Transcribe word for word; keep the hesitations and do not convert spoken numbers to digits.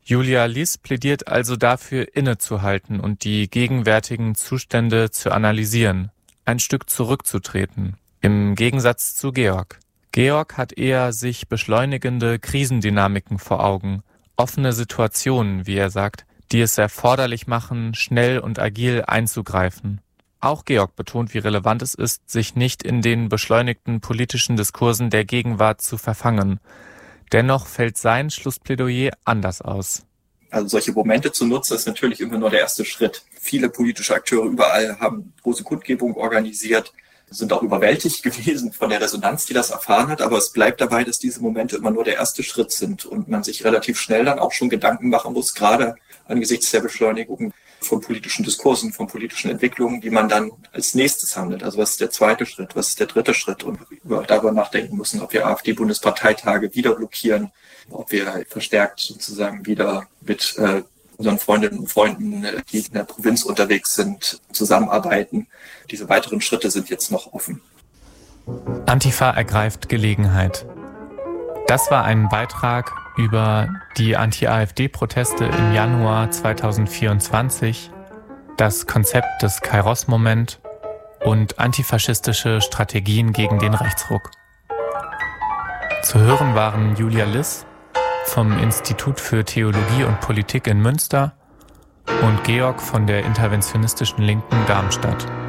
Julia Liss plädiert also dafür, innezuhalten und die gegenwärtigen Zustände zu analysieren, ein Stück zurückzutreten, im Gegensatz zu Georg. Georg hat eher sich beschleunigende Krisendynamiken vor Augen, offene Situationen, wie er sagt, die es erforderlich machen, schnell und agil einzugreifen. Auch Georg betont, wie relevant es ist, sich nicht in den beschleunigten politischen Diskursen der Gegenwart zu verfangen. Dennoch fällt sein Schlussplädoyer anders aus. Also solche Momente zu nutzen, ist natürlich immer nur der erste Schritt. Viele politische Akteure überall haben große Kundgebungen organisiert, sind auch überwältigt gewesen von der Resonanz, die das erfahren hat. Aber es bleibt dabei, dass diese Momente immer nur der erste Schritt sind und man sich relativ schnell dann auch schon Gedanken machen muss, gerade angesichts der Beschleunigung von politischen Diskursen, von politischen Entwicklungen, wie man dann als nächstes handelt. Also was ist der zweite Schritt, was ist der dritte Schritt? Und wir darüber nachdenken müssen, ob wir AfD-Bundesparteitage wieder blockieren, ob wir verstärkt sozusagen wieder mit äh, unseren Freundinnen und Freunden, die in der Provinz unterwegs sind, zusammenarbeiten. Diese weiteren Schritte sind jetzt noch offen. Antifa ergreift Gelegenheit. Das war ein Beitrag über die Anti-AfD-Proteste im Januar zweitausendvierundzwanzig, das Konzept des Kairos-Moment und antifaschistische Strategien gegen den Rechtsruck. Zu hören waren Julia Liss vom Institut für Theologie und Politik in Münster und Georg von der interventionistischen Linken Darmstadt.